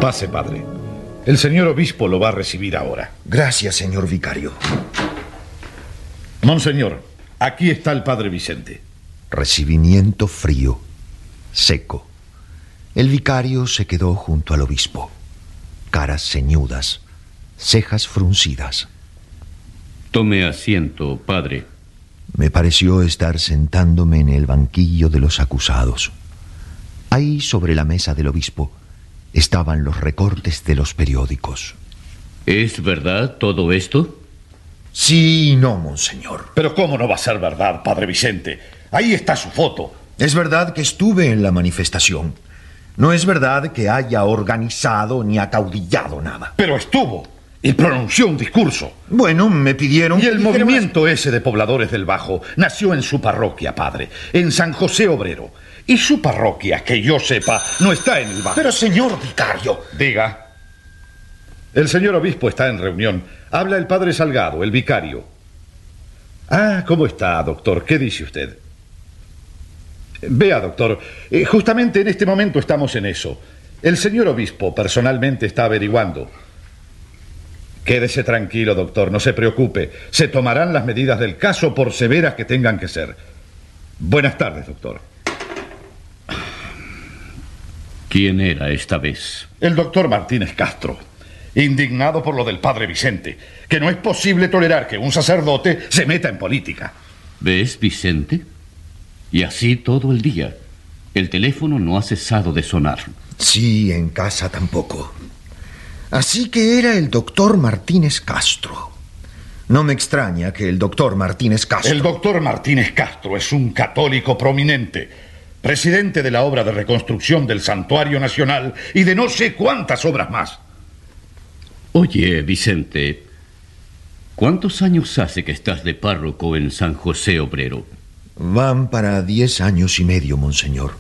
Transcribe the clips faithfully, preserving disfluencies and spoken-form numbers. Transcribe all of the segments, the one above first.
Pase, padre. El señor obispo lo va a recibir ahora. Gracias, señor vicario. Monseñor, aquí está el padre Vicente. Recibimiento frío, seco. El vicario se quedó junto al obispo. Caras ceñudas, cejas fruncidas. Tome asiento, padre. Me pareció estar sentándome en el banquillo de los acusados. Ahí, sobre la mesa del obispo, estaban los recortes de los periódicos. ¿Es verdad todo esto? Sí y no, monseñor. Pero ¿cómo no va a ser verdad, padre Vicente? Ahí está su foto. Es verdad que estuve en la manifestación. No es verdad que haya organizado ni acaudillado nada. Pero estuvo y pronunció un discurso. Bueno, me pidieron... Y el que movimiento más... ese de pobladores del Bajo nació en su parroquia, padre, en San José Obrero. Y su parroquia, que yo sepa, no está en el Bajo. Pero, señor vicario... Diga. El señor obispo está en reunión. Habla el padre Salgado, el vicario. Ah, ¿cómo está, doctor? ¿Qué dice usted? Vea, doctor, eh, justamente en este momento estamos en eso. El señor obispo personalmente está averiguando. Quédese tranquilo, doctor, no se preocupe. Se tomarán las medidas del caso por severas que tengan que ser. Buenas tardes, doctor. ¿Quién era esta vez? El doctor Martínez Castro, indignado por lo del padre Vicente, que no es posible tolerar que un sacerdote se meta en política. ¿Ves, Vicente? Y así todo el día. El teléfono no ha cesado de sonar. Sí, en casa tampoco. Así que era el doctor Martínez Castro. No me extraña que el doctor Martínez Castro... El doctor Martínez Castro es un católico prominente, presidente de la obra de reconstrucción del Santuario Nacional y de no sé cuántas obras más. Oye, Vicente, ¿cuántos años hace que estás de párroco en San José Obrero? Van para diez años y medio, monseñor.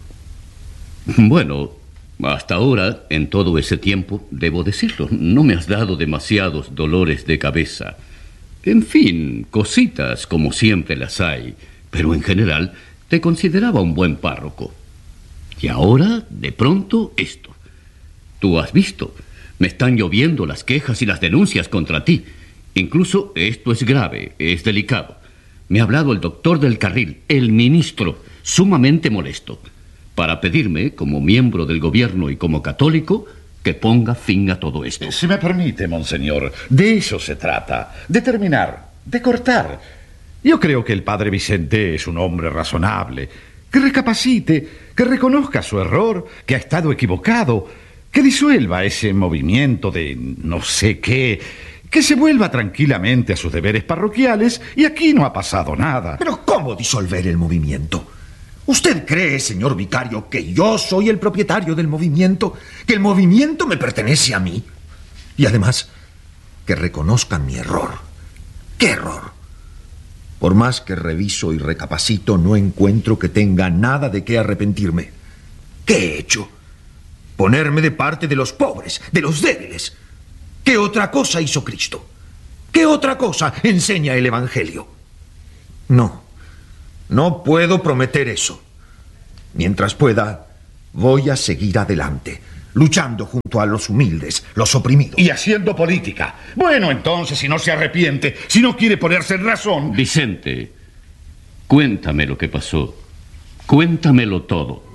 Bueno, hasta ahora, en todo ese tiempo, debo decirlo, no me has dado demasiados dolores de cabeza. En fin, cositas como siempre las hay, pero en general te consideraba un buen párroco. Y ahora, de pronto, esto. Tú has visto, me están lloviendo las quejas y las denuncias contra ti. Incluso esto es grave, es delicado. Me ha hablado el doctor del Carril, el ministro, sumamente molesto, para pedirme, como miembro del gobierno y como católico, que ponga fin a todo esto. Si me permite, monseñor, de eso se trata, de terminar, de cortar. Yo creo que el padre Vicente es un hombre razonable, que recapacite, que reconozca su error, que ha estado equivocado, que disuelva ese movimiento de no sé qué... Que se vuelva tranquilamente a sus deberes parroquiales y aquí no ha pasado nada. ¿Pero cómo disolver el movimiento? ¿Usted cree, señor vicario, que yo soy el propietario del movimiento? ¿Que el movimiento me pertenece a mí? Y además, que reconozcan mi error. ¿Qué error? Por más que reviso y recapacito, no encuentro que tenga nada de qué arrepentirme. ¿Qué he hecho? Ponerme de parte de los pobres, de los débiles. ¿Qué otra cosa hizo Cristo? ¿Qué otra cosa enseña el Evangelio? No, no puedo prometer eso. Mientras pueda, voy a seguir adelante, luchando junto a los humildes, los oprimidos. Y haciendo política. Bueno, entonces, si no se arrepiente, si no quiere ponerse en razón... Vicente, cuéntame lo que pasó. Cuéntamelo todo.